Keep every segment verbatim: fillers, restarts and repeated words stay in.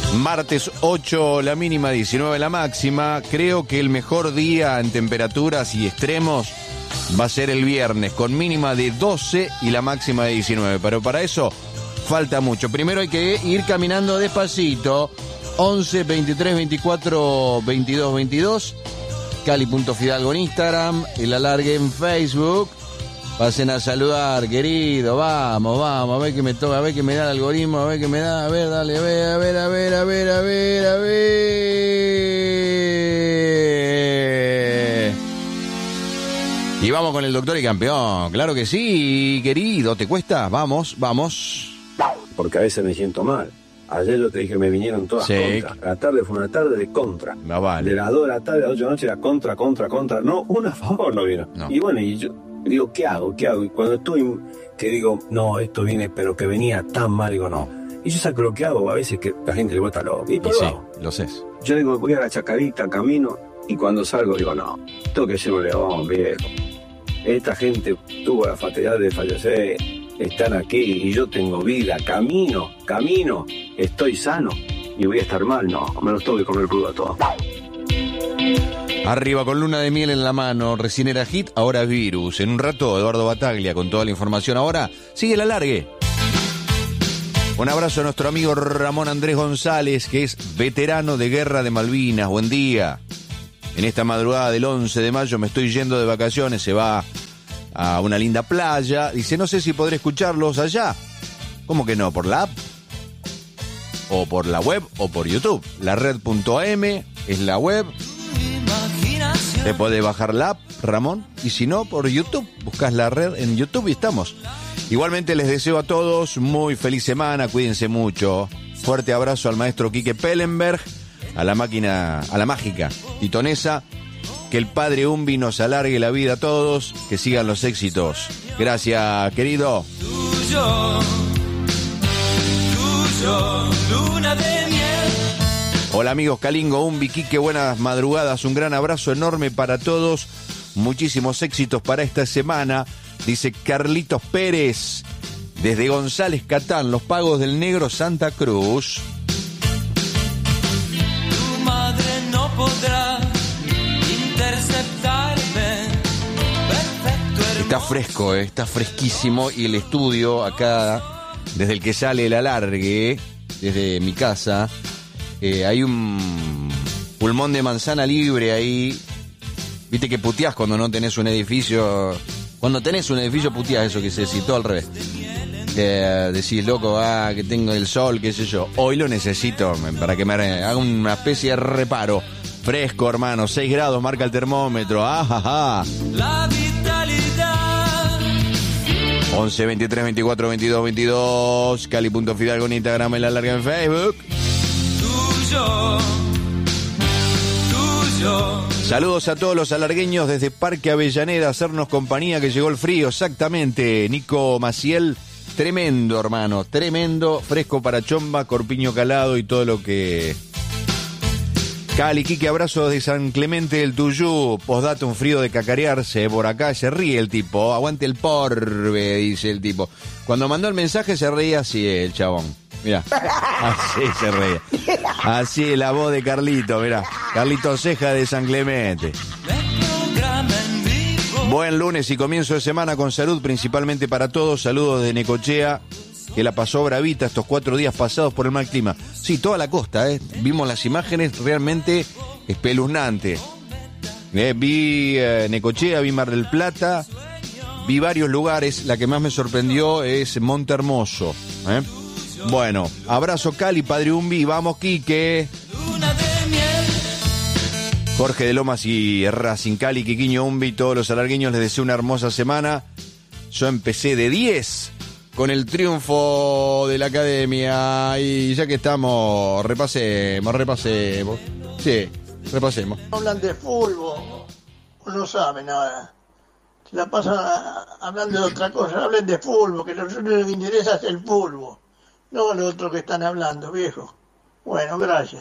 Martes ocho la mínima, diecinueve la máxima. Creo que el mejor día en temperaturas y extremos va a ser el viernes, con mínima de doce y la máxima de diecinueve. Pero para eso falta mucho. Primero hay que ir caminando despacito. once, veintitrés, veinticuatro, veintidós, veintidós. Cali.Fidalgo en Instagram. El alargue en Facebook. Pasen a saludar, querido. Vamos, vamos. A ver qué me toca. A ver qué me da el algoritmo. A ver qué me da. A ver, dale. A ver, a ver, a ver, a ver, a ver, a ver. Y vamos con el doctor y campeón. Claro que sí, querido. ¿Te cuesta? Vamos, vamos. Porque a veces me siento mal. Ayer yo te dije, me vinieron todas sí. contra. La tarde fue una tarde de contra. No vale. De las dos de la tarde a las ocho de la noche era contra, contra, contra. No, una a favor no vino. No. Y bueno, y yo digo, ¿qué hago? ¿Qué hago? Y cuando estoy, que digo, no, esto viene, pero que venía tan mal, digo, no. Y yo saco lo que hago, a veces que la gente le vuelta loco. Y, y sí, lo sé. Yo digo, voy a la chacarita, camino, y cuando salgo digo, no, tengo que ser un león, viejo. Esta gente tuvo la fatalidad de fallecer. Están aquí y yo tengo vida, camino, camino, estoy sano y voy a estar mal, no, me los tengo que comer crudo a todos. Arriba con luna de miel en la mano, recién era hit, ahora virus. En un rato Eduardo Bataglia con toda la información. Ahora sigue el alargue. Un abrazo a nuestro amigo Ramón Andrés González, que es veterano de Guerra de Malvinas. Buen día. En esta madrugada del once de mayo me estoy yendo de vacaciones, se va a una linda playa. Dice, no sé si podré escucharlos allá. ¿Cómo que no? ¿Por la app? ¿O por la web? ¿O por YouTube? La red punto a eme es la web. Te podés bajar la app, Ramón. Y si no, por YouTube. Buscas la red en YouTube y estamos. Igualmente les deseo a todos muy feliz semana. Cuídense mucho. Fuerte abrazo al maestro Quique Pellenberg. A la máquina, a la mágica Titonesa. Que el padre Umbi nos alargue la vida a todos, que sigan los éxitos. Gracias, querido. Tuyo, tuyo, luna de miel. Hola amigos, Calingo, Umbi, Quique, buenas madrugadas. Un gran abrazo enorme para todos. Muchísimos éxitos para esta semana. Dice Carlitos Pérez, desde González Catán, Los Pagos del Negro, Santa Cruz. Tu madre no podrá interceptarme. Perfecto, hermoso. Está fresco, eh, está fresquísimo. Y el estudio acá, desde el que sale el alargue, desde mi casa, eh, hay un pulmón de manzana libre ahí. Viste que puteás cuando no tenés un edificio. Cuando tenés un edificio puteás, eso que se citó al revés. Eh, decís, loco, ah, que tengo el sol, qué sé yo. Hoy lo necesito para que me haga una especie de reparo. Fresco, hermano, seis grados marca el termómetro. Ajaja. La vitalidad. once, veintitrés, veinticuatro, veintidós, veintidós. Cali.Fidalgo en Instagram, el alargue en Facebook. Tuyo. Tuyo. Saludos a todos los alargueños desde Parque Avellaneda, hacernos compañía que llegó el frío, exactamente. Nico Maciel, tremendo, hermano, tremendo. Fresco para Chomba, Corpiño Calado y todo lo que... Cali, Quique, abrazos de San Clemente del Tuyú. Postdata, un frío de cacarearse por acá. Se ríe el tipo. Aguante el porbe, dice el tipo. Cuando mandó el mensaje se reía así el chabón. Mirá, así se reía. Así la voz de Carlito, mirá. Carlito Ceja de San Clemente. Buen lunes y comienzo de semana con salud, principalmente para todos. Saludos de Necochea, que la pasó bravita estos cuatro días pasados por el mal clima. Sí, toda la costa, ¿eh? Vimos las imágenes realmente espeluznantes. Eh, vi eh, Necochea, vi Mar del Plata, vi varios lugares. La que más me sorprendió es Monte Hermoso. ¿eh? Bueno, abrazo Cali, Padre Umbi, vamos Quique. Jorge de Lomas y Racing, Cali, Quiquiño, Umbi, todos los alargueños les deseo una hermosa semana. Yo empecé de diez con el triunfo de la academia y ya que estamos, repasemos, repasemos. Sí, repasemos. Hablan de fútbol, no saben nada. Se la pasan hablando de otra cosa. Hablen de fútbol, que lo único que les interesa es el fútbol. No lo otro que están hablando, viejo. Bueno, gracias.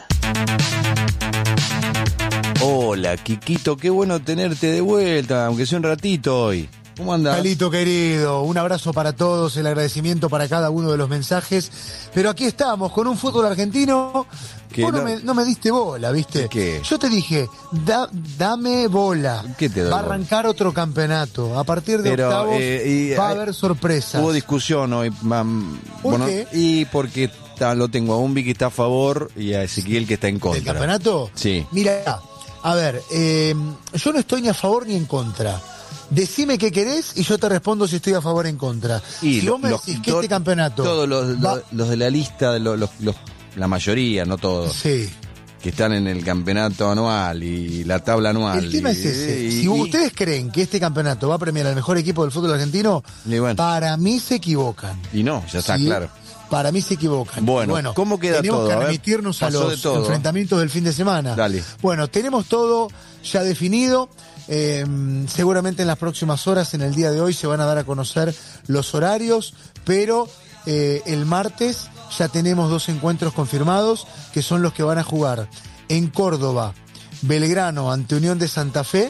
Hola, Quiquito, qué bueno tenerte de vuelta, aunque sea un ratito hoy. ¿Cómo andás? Calito querido, un abrazo para todos, el agradecimiento para cada uno de los mensajes. Pero aquí estamos, con un fútbol argentino. Vos no, no? me, no me diste bola, ¿viste? ¿Qué? Yo te dije, da, dame bola. ¿Qué te doy Va a bola? arrancar otro campeonato. A partir de Pero, octavos eh, y, va a hay- haber sorpresas. Hubo discusión hoy. mam, ¿Por bueno, qué? Y porque está- lo tengo a Umbi que está a favor y a Ezequiel que está en contra. ¿Del campeonato? Sí. Mira, a ver, eh, yo no estoy ni a favor ni en contra. Decime qué querés y yo te respondo si estoy a favor o en contra. Y si lo- vos me los- decís que to- este campeonato... Todos los, va- los- los de la lista, los, los- los- la mayoría, no todos, Sí. que están en el campeonato anual y la tabla anual. El tema y- es ese. y- si y- ustedes creen que este campeonato va a premiar al mejor equipo del fútbol argentino, Y bueno. para mí se equivocan. Y no, ya está ¿Sí? claro. Para mí se equivocan. Bueno, ¿cómo queda tenemos todo? que A ver, remitirnos a pasó los de todo. enfrentamientos del fin de semana. Dale. Bueno, tenemos todo ya definido. Eh, seguramente en las próximas horas, en el día de hoy, se van a dar a conocer los horarios, pero eh, el martes ya tenemos dos encuentros confirmados, que son los que van a jugar en Córdoba, Belgrano ante Unión de Santa Fe,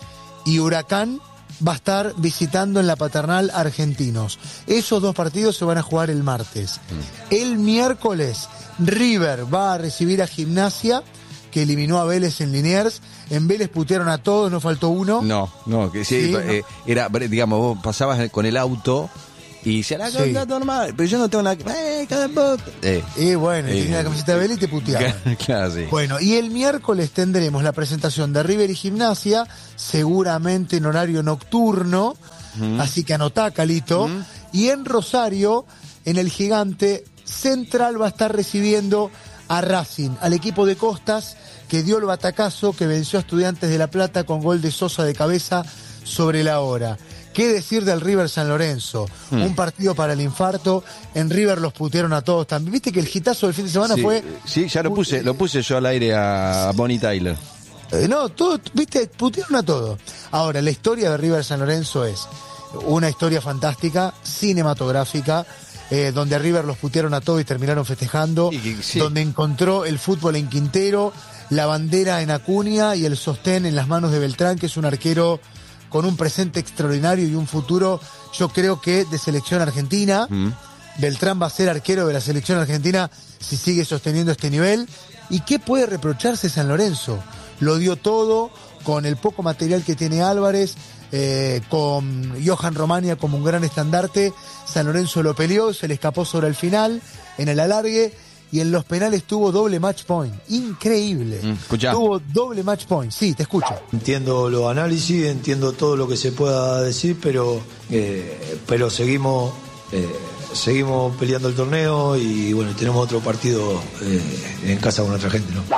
y Huracán va a estar visitando en la Paternal Argentinos. Esos dos partidos se van a jugar el martes. El miércoles, River va a recibir a Gimnasia, que eliminó a Vélez en Liniers. En Vélez putearon a todos, no faltó uno. No, no, que sí, Sí, eh, era, digamos, vos pasabas con el auto y decías, la Sí. cosa normal, pero yo no tengo la... ¡Eh, cada puta! Eh, Y bueno, Eh, tenía la camiseta de Vélez y te puteaban. claro, sí. Bueno, y el miércoles tendremos la presentación de River y Gimnasia, seguramente en horario nocturno, así que anotá, Calito. Y en Rosario, en el Gigante, Central va a estar recibiendo a Racing, al equipo de Costas, que dio el batacazo, que venció a Estudiantes de La Plata con gol de Sosa de cabeza sobre la hora. ¿Qué decir del River San Lorenzo? Un partido para el infarto. En River los putearon a todos también. Viste que el hitazo del fin de semana Sí, fue... sí, ya lo puse, lo puse yo al aire a, a Bonnie Tyler. Eh, no, todo, viste, putearon a todo. Ahora, la historia de River San Lorenzo es una historia fantástica, cinematográfica, eh, donde a River los putearon a todos y terminaron festejando, Y que- sí. donde encontró el fútbol en Quintero, la bandera en Acuña y el sostén en las manos de Beltrán, que es un arquero con un presente extraordinario y un futuro, yo creo que de selección argentina. Mm. Beltrán va a ser arquero de la selección argentina si sigue sosteniendo este nivel. ¿Y qué puede reprocharse San Lorenzo? Lo dio todo con el poco material que tiene Álvarez, eh, con Johan Romania como un gran estandarte. San Lorenzo lo peleó, se le escapó sobre el final, en el alargue, y en los penales tuvo doble match point. Increíble. Mm, escuchá. Tuvo doble match point. Sí, te escucho. Entiendo los análisis, entiendo todo lo que se pueda decir, pero eh, pero seguimos eh, seguimos peleando el torneo y bueno, tenemos otro partido eh, en casa con otra gente, ¿no?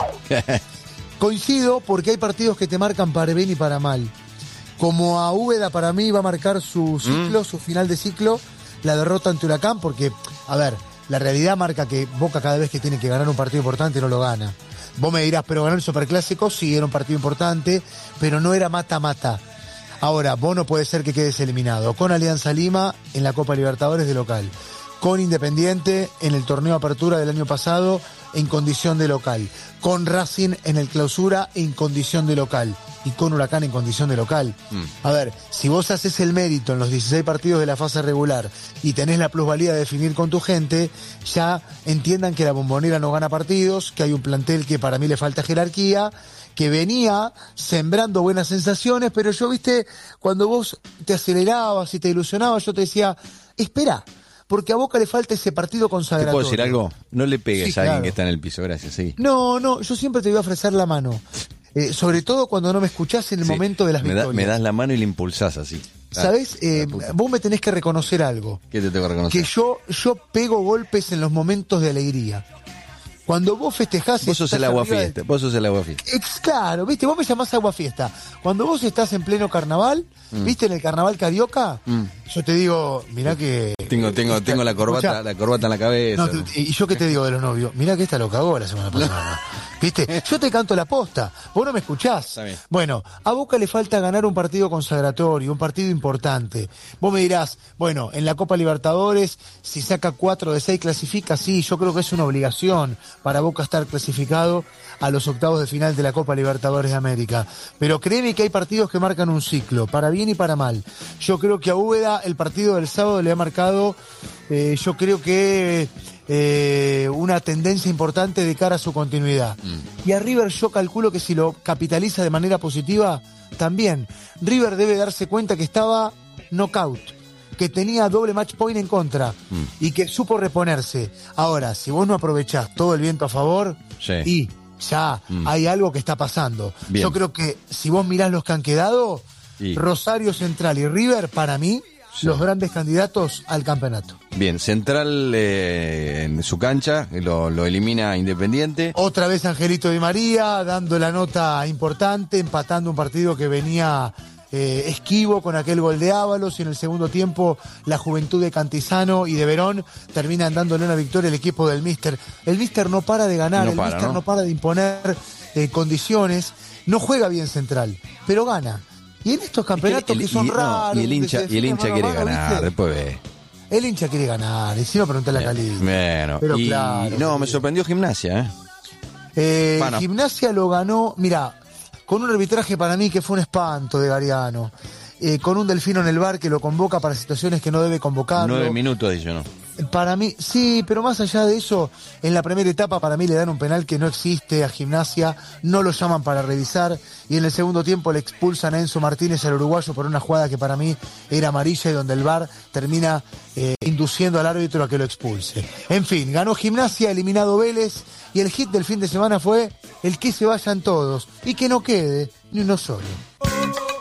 Coincido porque hay partidos que te marcan para bien y para mal. Como a Úbeda para mí va a marcar su ciclo, Mm. su final de ciclo, la derrota ante Huracán, porque, a ver, la realidad marca que Boca cada vez que tiene que ganar un partido importante no lo gana. Vos me dirás, pero ganar el Superclásico sí era un partido importante, pero no era mata-mata. Ahora, vos no puede ser que quedes eliminado con Alianza Lima en la Copa Libertadores de local, con Independiente en el torneo Apertura del año pasado en condición de local, con Racing en el Clausura en condición de local y con Huracán en condición de local. A ver, si vos haces el mérito en los dieciséis partidos de la fase regular y tenés la plusvalía de definir con tu gente, ya entiendan que la Bombonera no gana partidos, que hay un plantel que para mí le falta jerarquía, que venía sembrando buenas sensaciones, pero yo, viste, cuando vos te acelerabas y te ilusionabas, yo te decía, espera, porque a Boca le falta ese partido ¿Te consagratorio. puedo decir algo? No le pegues Sí, a alguien claro. que está en el piso, gracias, sí. No, no, yo siempre te voy a ofrecer la mano. Eh, sobre todo cuando no me escuchás en el Sí. momento de las me, da- victorias. me das la mano y le impulsás así. Ah, ¿Sabés? Eh, la puta. vos me tenés que reconocer algo. ¿Qué te tengo que reconocer? Que yo, yo pego golpes en los momentos de alegría. Cuando vos festejás... y Vos sos estás el agua arriba de- fiesta, vos sos el agua fiesta. Ex- Claro, viste, vos me llamás agua fiesta. Cuando vos estás en pleno carnaval, viste, en el carnaval carioca, Mm. yo te digo, mirá que... Tengo, tengo, tengo la corbata, Escuchá, la corbata en la cabeza. no, te- y yo qué te digo de los novios, mirá que esta lo cagó la semana pasada. ¿Viste? Yo te canto la posta, vos no me escuchás. Bueno, a Boca le falta ganar un partido consagratorio, un partido importante. Vos me dirás, bueno, en la Copa Libertadores, si saca cuatro de seis clasifica, sí, yo creo que es una obligación para Boca estar clasificado a los octavos de final de la Copa Libertadores de América. Pero créeme que hay partidos que marcan un ciclo, para bien y para mal. Yo creo que a Úbeda el partido del sábado le ha marcado, eh, yo creo que... Eh, una tendencia importante de cara a su continuidad. Mm. Y a River yo calculo que si lo capitaliza de manera positiva, también. River debe darse cuenta que estaba knockout, que tenía doble match point en contra mm. y que supo reponerse. Ahora, si vos no aprovechás todo el viento a favor, sí. y ya mm. hay algo que está pasando. Bien. Yo creo que si vos mirás los que han quedado, y... Rosario Central y River, para mí, sí. los grandes candidatos al campeonato. Bien, Central eh, en su cancha, lo, lo elimina Independiente. Otra vez Angelito Di María, dando la nota importante, empatando un partido que venía eh, esquivo con aquel gol de Ábalos, y en el segundo tiempo la juventud de Cantizano y de Verón terminan dándole una victoria al equipo del Míster. El Míster no para de ganar, no el para, Míster ¿no? no para de imponer eh, condiciones, no juega bien Central, pero gana. Y en estos campeonatos el, que son y, raros... No, y el hincha, y el hincha quiere mano, ganar, ¿viste? Después ve. El hincha quiere ganar, y si no, pregunté a la calidad. Bueno, pero y, claro, no, me sorprendió Gimnasia, ¿eh? eh bueno. Gimnasia lo ganó, mira, con un arbitraje para mí que fue un espanto de Gariano, eh, con un Delfino en el bar que lo convoca para situaciones que no debe convocarlo. Nueve minutos, dice, ¿no? Para mí, sí, pero más allá de eso, en la primera etapa para mí le dan un penal que no existe a Gimnasia, no lo llaman para revisar, y en el segundo tiempo le expulsan a Enzo Martínez, al uruguayo, por una jugada que para mí era amarilla y donde el V A R termina eh, induciendo al árbitro a que lo expulse. En fin, ganó Gimnasia, eliminado Vélez, y el hit del fin de semana fue el que se vayan todos y que no quede ni uno solo.